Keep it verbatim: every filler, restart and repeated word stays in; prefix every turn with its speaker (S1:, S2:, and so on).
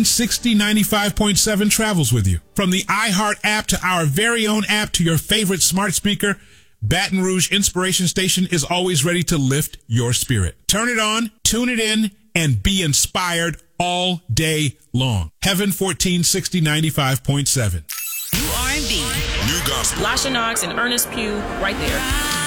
S1: sixty ninety-five point seven travels with you. From the iHeart app to our very own app to your favorite smart speaker, Baton Rouge Inspiration Station is always ready to lift your spirit. Turn it on, tune it in, and be inspired all day long. Heaven fourteen sixty ninety-five point seven.
S2: New R and B.
S3: New gospel.
S2: Lasha Knox and Ernest Pugh right there.